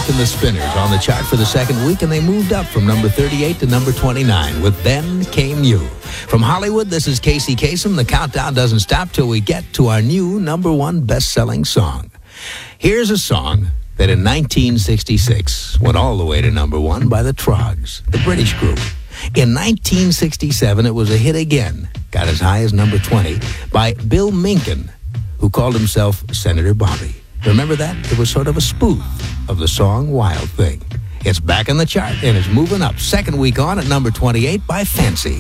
York and the Spinners on the chart for the second week, and they moved up from number 38 to number 29 with Then Came You. From Hollywood, this is Casey Kasem. The countdown doesn't stop till we get to our new number one best-selling song. Here's a song that in 1966 went all the way to number one by the Troggs, the British group. In 1967, it was a hit again, got as high as number 20, by Bill Minkin, who called himself Senator Bobby. Remember that? It was sort of a spoof of the song Wild Thing. It's back in the chart and it's moving up. Second week on at number 28 by Fancy.